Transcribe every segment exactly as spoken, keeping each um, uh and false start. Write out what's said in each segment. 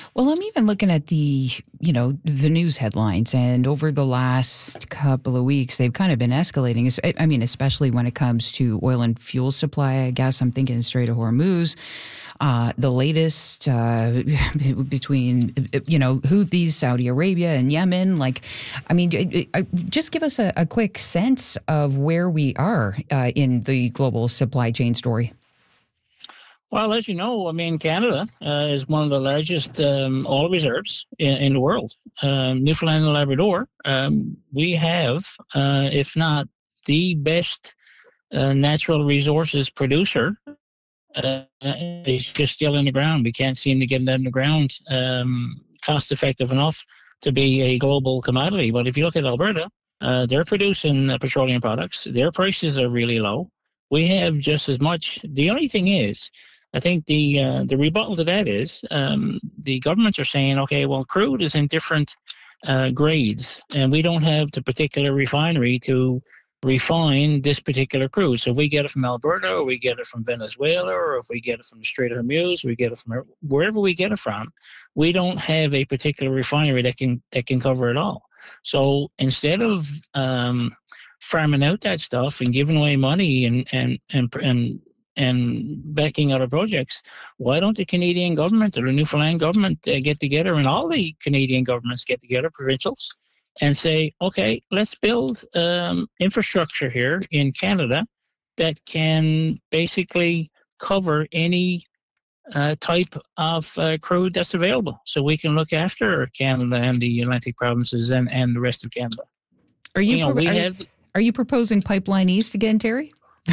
Well, I'm even looking at the, you know, the news headlines, and over the last couple of weeks, they've kind of been escalating. Es- I mean, especially when it comes to oil and fuel supply. I guess I'm thinking Strait of Hormuz. Uh, the latest uh, between, you know, Houthis, Saudi Arabia, and Yemen. Like, I mean, it, it, just give us a, a quick sense of where we are uh, in the global supply chain story. Well, as you know, I mean, Canada uh, is one of the largest um, oil reserves in, in the world. Um, Newfoundland and Labrador, um, we have, uh, if not the best uh, natural resources producer. Uh, it's just still in the ground. We can't seem to get it in the ground um, cost effective enough to be a global commodity. But if you look at Alberta, uh, they're producing uh, petroleum products. Their prices are really low. We have just as much. The only thing is, I think the uh, the rebuttal to that is um, the governments are saying, okay, well, crude is in different uh, grades, and we don't have the particular refinery to refine this particular crude. So if we get it from Alberta, or we get it from Venezuela, or if we get it from the Strait of Hormuz, we get it from wherever we get it from, we don't have a particular refinery that can that can cover it all. So instead of um, farming out that stuff and giving away money and and and and and backing other projects, why don't the Canadian government or the Newfoundland government uh, get together, and all the Canadian governments get together, provincials, and say, okay, let's build um, infrastructure here in Canada that can basically cover any uh, type of uh, crude that's available, so we can look after Canada and the Atlantic provinces and, and the rest of Canada. Are you, you know, pro- we are, have, are you proposing Pipeline East again, Terry?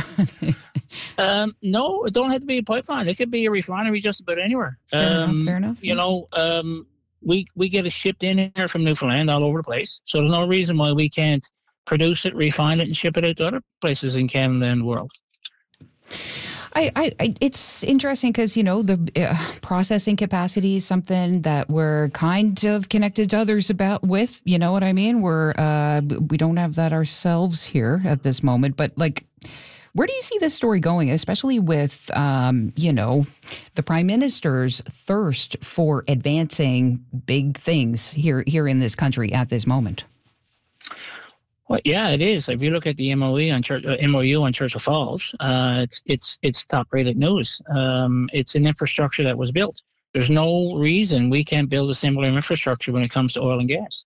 um, no, it don't have to be a pipeline. It could be a refinery just about anywhere. Fair um, enough, fair enough. You know, um, we we get it shipped in here from Newfoundland all over the place. So there's no reason why we can't produce it, refine it, and ship it out to other places in Canada and the world. I, I, I it's interesting because, you know, the uh, processing capacity is something that we're kind of connected to others about with, you know what I mean? We're, uh, we don't have that ourselves here at this moment, but like, where do you see this story going, especially with, um, you know, the Prime Minister's thirst for advancing big things here here in this country at this moment? Well, yeah, it is. If you look at the M O E on Church, uh, M O U on Churchill Falls, uh, it's it's it's top rated news. Um, it's an infrastructure that was built. There's no reason we can't build a similar infrastructure when it comes to oil and gas.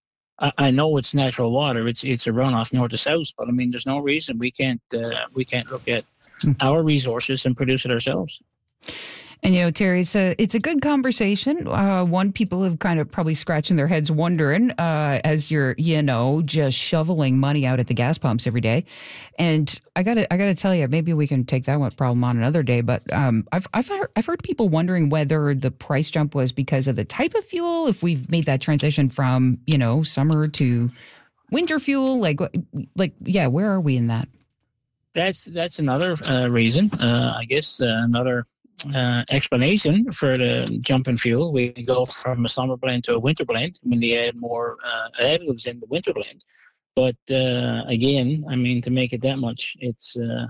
I know it's natural water; it's it's a runoff north to south. But I mean, there's no reason we can't uh, we can't look at our resources and produce it ourselves. And, you know, Terry, it's a, it's a good conversation. Uh, one, people have kind of probably scratching their heads wondering uh, as you're, you know, just shoveling money out at the gas pumps every day. And I got to I got to tell you, maybe we can take that one problem on another day. But um, I've, I've, heard, I've heard people wondering whether the price jump was because of the type of fuel, if we've made that transition from, you know, summer to winter fuel. Like, like yeah, where are we in that? That's that's another uh, reason, uh, I guess, uh, another Uh, explanation for the jump in fuel. We go from a summer blend to a winter blend when they add more uh, additives in the winter blend. But uh, again, I mean, to make it that much, it's. Uh,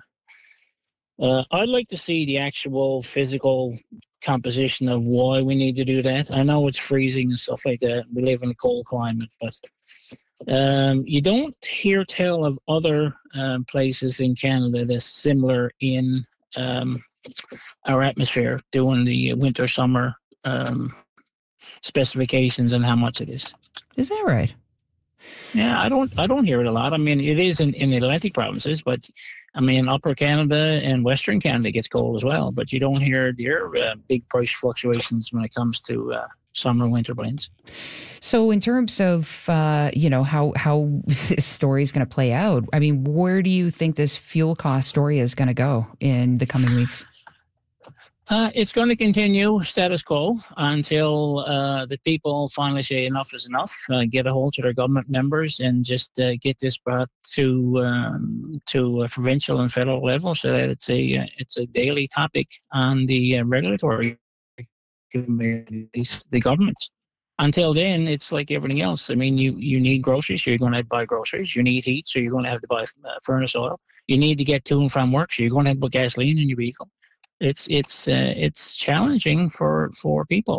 uh, I'd like to see the actual physical composition of why we need to do that. I know it's freezing and stuff like that. We live in a cold climate, but um, you don't hear tell of other um, places in Canada that's similar in. Um, our atmosphere doing the winter summer um, specifications and how much it is. Is that right? Yeah, I don't I don't hear it a lot. I mean, it is in, in the Atlantic provinces, but I mean, Upper Canada and Western Canada gets cold as well. But you don't hear their uh, big price fluctuations when it comes to uh, summer winter blends. So in terms of, uh, you know, how, how this story is going to play out, I mean, where do you think this fuel cost story is going to go in the coming weeks? Uh, it's going to continue status quo until uh, the people finally say enough is enough, uh, get a hold of their government members and just uh, get this brought to um, to a provincial and federal level so that it's a uh, it's a daily topic on the uh, regulatory committees, the governments. Until then, it's like everything else. I mean, you, you need groceries, so you're going to have to buy groceries. You need heat, so you're going to have to buy uh, furnace oil. You need to get to and from work, so you're going to have to put gasoline in your vehicle. It's it's uh, it's challenging for, for people.